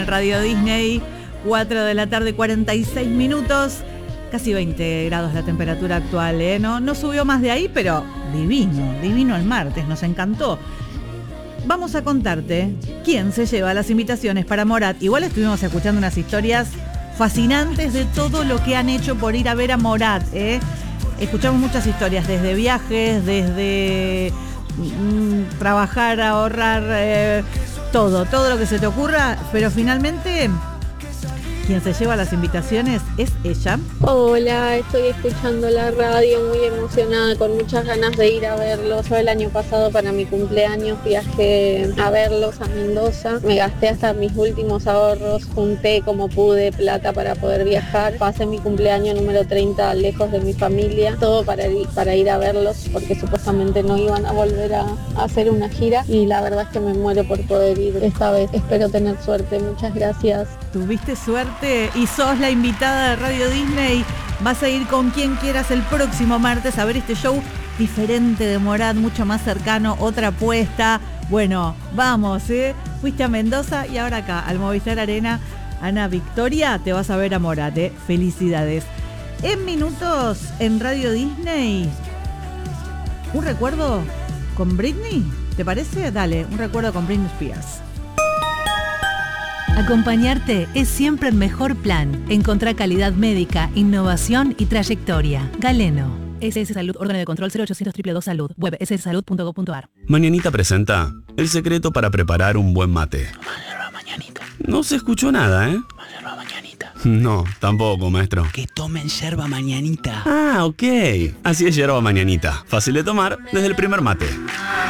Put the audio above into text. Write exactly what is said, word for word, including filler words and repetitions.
Radio Disney, cuatro de la tarde, cuarenta y seis minutos, casi veinte grados la temperatura actual, ¿eh? No, no subió más de ahí, pero divino, divino el martes, nos encantó. Vamos a contarte quién se lleva las invitaciones para Morat. Igual estuvimos escuchando unas historias fascinantes de todo lo que han hecho por ir a ver a Morat, ¿eh? Escuchamos muchas historias, desde viajes, desde mmm, trabajar, ahorrar, eh, todo, todo lo que se te ocurra, pero finalmente quien se lleva las invitaciones es ella. Hola, estoy escuchando la radio muy emocionada, con muchas ganas de ir a verlos. Yo el año pasado para mi cumpleaños viajé a verlos a Mendoza. Me gasté hasta mis últimos ahorros, junté como pude plata para poder viajar. Pasé mi cumpleaños número treinta lejos de mi familia, todo para ir, para ir a verlos, porque supuestamente no iban a volver a, a hacer una gira. Y la verdad es que me muero por poder ir esta vez. Espero tener suerte. Muchas gracias. Tuviste suerte y sos la invitada de Radio Disney. Vas a ir con quien quieras el próximo martes a ver este show diferente de Morat, mucho más cercano, otra apuesta. Bueno, vamos, ¿eh? Fuiste a Mendoza y ahora acá, al Movistar Arena, Ana Victoria, te vas a ver a Morat, ¿eh? Felicidades. En minutos, en Radio Disney, un recuerdo con Britney, ¿te parece? Dale, un recuerdo con Britney Spears. Acompañarte es siempre el mejor plan. Encontrá calidad médica, innovación y trayectoria. Galeno. S S Salud, órgano de control cero ochocientos dos dos dos Salud. Web ese ese salud punto com punto a r. Mañanita presenta el secreto para preparar un buen mate. Yerba mañanita. No se escuchó nada, ¿eh? Yerba mañanita. No, tampoco, maestro. Que tomen yerba mañanita. Ah, ok. Así es yerba mañanita. Fácil de tomar desde el primer mate.